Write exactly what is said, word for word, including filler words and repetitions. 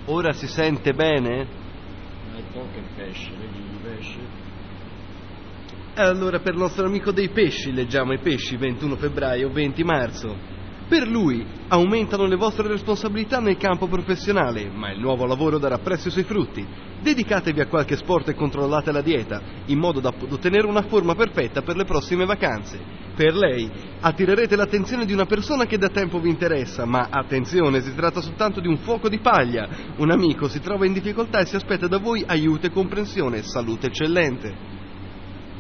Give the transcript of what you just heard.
Ora si sente bene? Ma è tocca il pesce, vedi il pesce? Allora per il nostro amico dei pesci leggiamo i pesci ventuno febbraio venti marzo. Per lui aumentano le vostre responsabilità nel campo professionale, ma il nuovo lavoro darà presto i suoi frutti. Dedicatevi a qualche sport e controllate la dieta, in modo da ottenere una forma perfetta per le prossime vacanze. Per lei attirerete l'attenzione di una persona che da tempo vi interessa, ma attenzione, si tratta soltanto di un fuoco di paglia. Un amico si trova in difficoltà e si aspetta da voi aiuto e comprensione. Salute eccellente.